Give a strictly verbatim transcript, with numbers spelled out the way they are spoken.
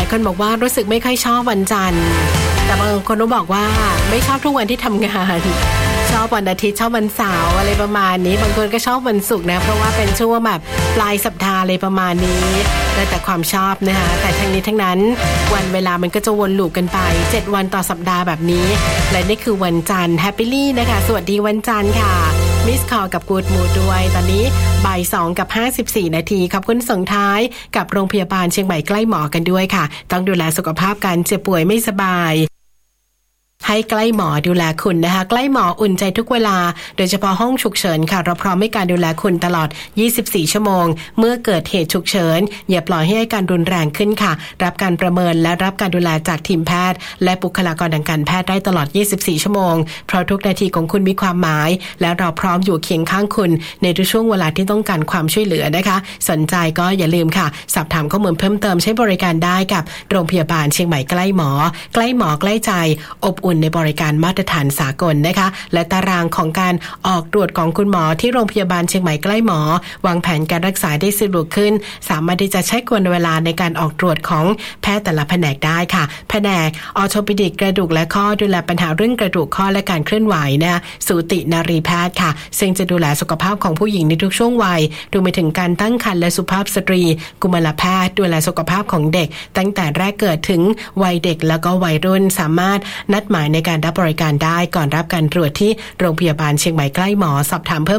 คนบอกว่ารู้สึกไม่ค่อยชอบวันจันทร์แต่บางคนก็บอกว่าไม่ชอบทุกวันที่ทำงานชอบวันอาทิตย์ชอบวันเสาร์อะไรประมาณนี้บางคนก็ชอบวันศุกร์นะเพราะว่าเป็นช่วงแบบปลายสัปดาห์อะไรประมาณนี้แล้วแต่ความชอบนะคะแต่ทั้งนี้ทั้งนั้นวันเวลามันก็จะวนลูปกันไปเจ็ดวันต่อสัปดาห์แบบนี้และนี่คือวันจันทร์แฮปปี้ลี่นะคะสวัสดีวันจันทร์ค่ะมิสคอลกับกูดมูดด้วยตอนนี้บ่ายสองกับห้าสิบสี่นาทีขอบคุณส่งท้ายกับโรงพยาบาลเชียงใหม่ใกล้หมอกันด้วยค่ะต้องดูแลสุขภาพกันเจ็บป่วยไม่สบายให้ใกล้หมอดูแลคุณนะคะใกล้หมออุ่นใจทุกเวลาโดยเฉพาะห้องฉุกเฉินค่ะเราพร้อมให้การดูแลคุณตลอดยี่สิบสี่ชั่วโมงเมื่อเกิดเหตุฉุกเฉินอย่าปล่อยให้อาการรุนแรงขึ้นค่ะรับการประเมินและรับการดูแลจากทีมแพทย์และบุคลากรทางการแพทย์ได้ตลอดยี่สิบสี่ชั่วโมงเพราะทุกนาทีของคุณมีความหมายและเราพร้อมอยู่เคียงข้างคุณในทุกช่วงเวลาที่ต้องการความช่วยเหลือนะคะสนใจก็อย่าลืมค่ะสอบถามข้อมูลเพิ่มเติมใช้บริการได้กับโรงพยาบาลเชียงใหม่ใกล้หมอใกล้หมอใกล้ใจอบอุ่นในบริการมาตรฐานสากลนะคะและตารางของการออกตรวจของคุณหมอที่โรงพยาบาลเชียงใหม่ใกล้หมอวางแผนการรักษาได้สะดวกขึ้นสามารถที่จะใช้กวนเวลาในการออกตรวจของแพทย์แต่ละแผนกได้ค่ะแผนกออร์โทปิดิกกระดูกและข้อดูแลปัญหาเรื่องกระดูกข้อและการเคลื่อนไหวนะสูตินารีแพทย์ค่ะซึ่งจะดูแลสุขภาพของผู้หญิงในทุกช่วงวัยรวมไปถึงการตั้งครรภ์และสุภาพสตรีกุมารแพทย์ดูแลสุขภาพของเด็กตั้งแต่แรกเกิดถึงวัยเด็กแล้วก็วัยรุ่นสามารถนัดหมายในการรับบริการได้ก่อนรับการตรวจที่โรงพยาบาลเชียงใหม่ใกล้หมอสอบถามเพิ่ม